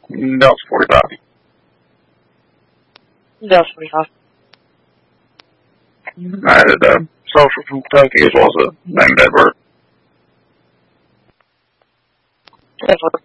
Delta 45. Delta 45. I had a social from Kentucky as well as a named Edward. Edward.